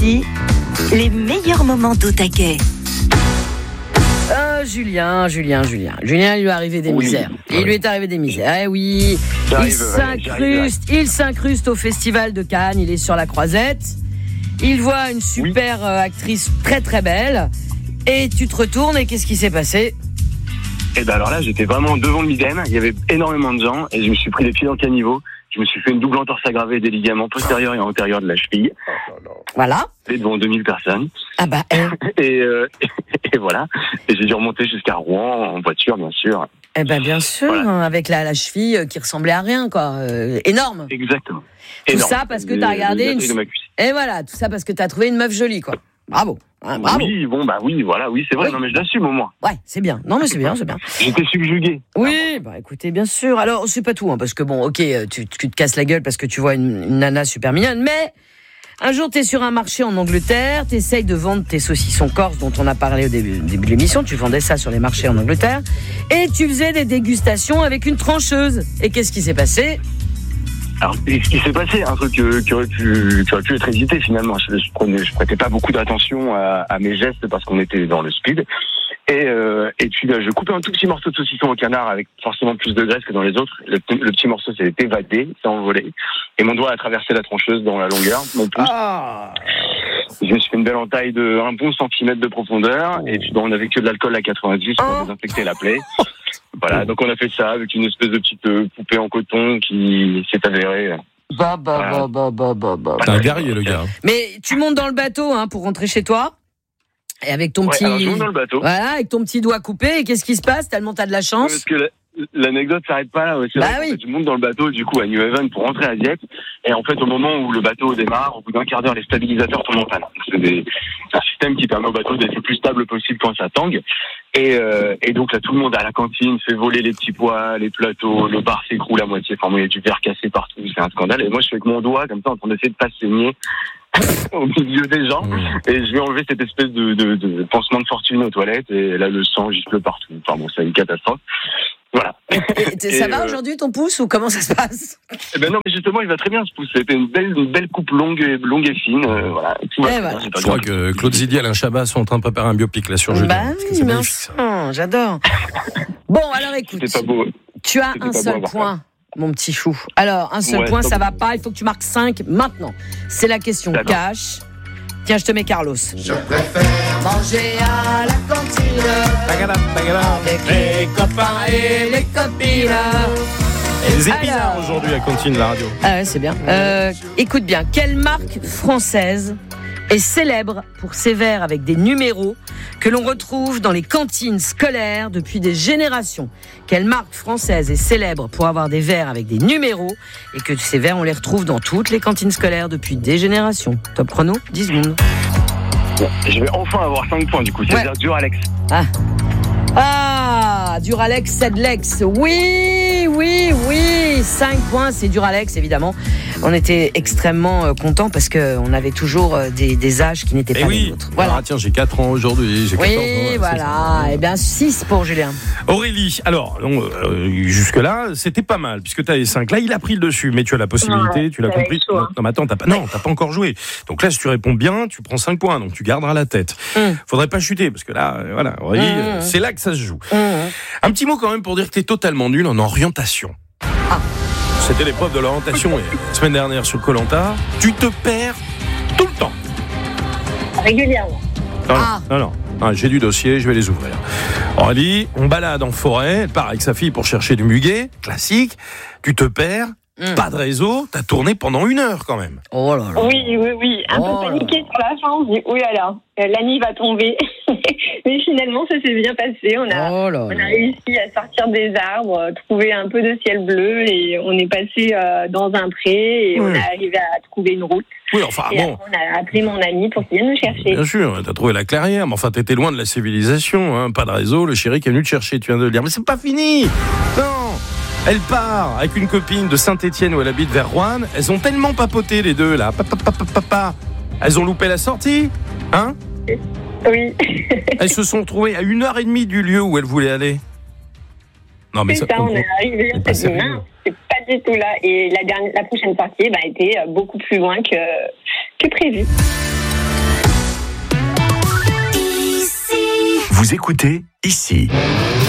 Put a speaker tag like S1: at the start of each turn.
S1: Ici, les meilleurs moments d'Au Taquet.
S2: Julien, il lui est arrivé des misères. Il lui est arrivé des misères. Eh oui, il s'incruste au Festival de Cannes. Il est sur la Croisette. Il voit une super actrice très très belle. Et tu te retournes et qu'est-ce qui s'est passé ?
S3: Et ben alors là, j'étais vraiment devant le midem. Il y avait énormément de gens et je me suis pris les pieds en caniveau. Je me suis fait une double entorse aggravée des ligaments postérieurs et antérieurs de la cheville.
S2: Voilà.
S3: Et devant 2000 personnes.
S2: Ah bah.
S3: Et voilà. Et j'ai dû remonter jusqu'à Rouen en voiture, bien sûr.
S2: Eh ben bien sûr, voilà. Avec la cheville qui ressemblait à rien, quoi. Énorme.
S3: Exactement.
S2: Tout ça parce que t'as regardé une. Et voilà, tout ça parce que t'as trouvé une meuf jolie, quoi. Bravo. Hein, bravo.
S3: Oui, c'est vrai. Oui. Non, mais je l'assume au moins.
S2: Ouais, c'est bien. Non, mais c'est bien.
S3: J'étais subjugué.
S2: Oui, bah écoutez, bien sûr. Alors, c'est pas tout, hein, parce que bon, ok, tu te casses la gueule parce que tu vois une nana super mignonne, mais un jour, t'es sur un marché en Angleterre, t'essayes de vendre tes saucissons corse dont on a parlé au début de l'émission. Tu vendais ça sur les marchés en Angleterre, et tu faisais des dégustations avec une trancheuse. Et qu'est-ce qui s'est passé ?
S3: Alors, ce qui s'est passé, un truc qui aurait pu être hésité finalement. Je prêtais pas beaucoup d'attention à mes gestes parce qu'on était dans le speed. Et puis je coupais un tout petit morceau de saucisson au canard avec forcément plus de graisse que dans les autres. Le petit morceau s'est évadé, s'est envolé. Et mon doigt a traversé la trancheuse dans la longueur, mon pouce. Je me suis fait une belle entaille de 1 bon centimètre de profondeur. Et puis on avait que de l'alcool à 90 pour désinfecter la plaie. Voilà, donc on a fait ça avec une espèce de petite poupée en coton qui s'est avérée.
S4: C'est un guerrier, le gars.
S2: Mais tu montes dans le bateau pour rentrer chez toi. Et avec ton petit.
S3: Alors je monte dans le bateau.
S2: Voilà, avec ton petit doigt coupé. Et qu'est-ce qui se passe ? Tellement t'as de la chance.
S3: Parce que l'anecdote s'arrête pas là. C'est vrai, en fait, je monte dans le bateau du coup à New Haven pour rentrer à Dieppe. Et en fait, au moment où le bateau démarre, au bout d'un quart d'heure, les stabilisateurs tombent en panne. C'est un système qui permet au bateau d'être le plus stable possible quand ça tangue. Et donc là, tout le monde à la cantine fait voler les petits pois, les plateaux, le bar s'écroule à moitié. Enfin, il y a du verre cassé partout, c'est un scandale. Et moi, je suis avec mon doigt comme ça en train d'essayer de pas se saigner au milieu des gens. Et je vais enlever cette espèce de pansement de fortune aux toilettes. Et là, le sang gifle partout. Enfin bon, c'est une catastrophe. Voilà.
S2: Ça va aujourd'hui ton pouce ou comment ça se passe ?
S3: Eh ben non, mais justement, il va très bien ce pouce. C'était une belle coupe longue et fine. Voilà.
S4: Je crois que Claude Zidi et Alain Chabat sont en train de préparer un biopic là sur Julien.
S2: Bah oui, j'adore. Bon, alors écoute.
S3: C'était pas beau.
S2: Tu as un seul point, mon petit chou. Alors, un seul point, ça va pas. Il faut que tu marques 5 maintenant. C'est la question cash. Tiens, je te mets Carlos.
S5: Je préfère manger à la cantine avec les copains et les copines.
S4: Les épinards aujourd'hui à Cantine, la radio.
S2: Ah ouais, c'est bien. Écoute bien, quelle marque française est célèbre pour ses verres avec des numéros que l'on retrouve dans les cantines scolaires depuis des générations? Quelle marque française est célèbre pour avoir des verres avec des numéros et que ces verres, on les retrouve dans toutes les cantines scolaires depuis des générations? Top chrono, 10 secondes.
S3: Bon, je vais enfin avoir 5 points du coup, c'est-à-dire Duralex.
S2: Duralex, Sedlex. Oui, 5 points, c'est Duralex, évidemment. On était extrêmement contents parce qu'on avait toujours des âges qui n'étaient pas les nôtres. Voilà.
S4: Tiens, j'ai 4 ans aujourd'hui, j'ai 14 ans.
S2: Oui, voilà. Et bien, 6 pour Julien.
S4: Aurélie, alors, jusque-là, c'était pas mal, puisque tu as les 5. Là, il a pris le dessus, mais tu as la possibilité, tu l'as compris. Non, mais attends, t'as pas encore joué. Donc là, si tu réponds bien, tu prends 5 points, donc tu garderas la tête. Faudrait pas chuter, parce que là, voilà, Aurélie, c'est là que ça se joue. Un petit mot quand même pour dire que t'es totalement nul en orientation. C'était l'épreuve de l'orientation la semaine dernière sur Koh-Lanta. Tu te perds tout le temps.
S6: Régulièrement.
S4: Non. J'ai du dossier, je vais les ouvrir. Aurélie, on balade en forêt, elle part avec sa fille pour chercher du muguet, classique. Tu te perds, pas de réseau, t'as tourné pendant 1 heure quand même.
S2: Oh là là.
S6: Oui. Un peu paniqué sur la fin, on se dit, oui alors, la nuit va tomber. Mais finalement, ça s'est bien passé. On a réussi à sortir des arbres, trouver un peu de ciel bleu et on est passé dans un pré et on est arrivé à trouver une route.
S4: Oui, enfin,
S6: et après, on a appelé mon ami pour qu'il vienne nous chercher.
S4: Bien sûr, t'as trouvé la clairière, mais enfin, t'étais loin de la civilisation, pas de réseau, le chéri qui est venu te chercher, tu viens de le dire. Mais c'est pas fini. Non. Elle part avec une copine de Saint-Étienne où elle habite vers Rouen. Elles ont tellement papoté les deux là. Elles ont loupé la sortie, hein ?
S6: Oui.
S4: Elles se sont retrouvées à 1h30 du lieu où elles voulaient aller. Non mais
S6: c'est ça, on est arrivé, on s'est dit non, c'est pas du tout là. Et la prochaine sortie était beaucoup plus loin que prévu.
S7: Vous écoutez ici.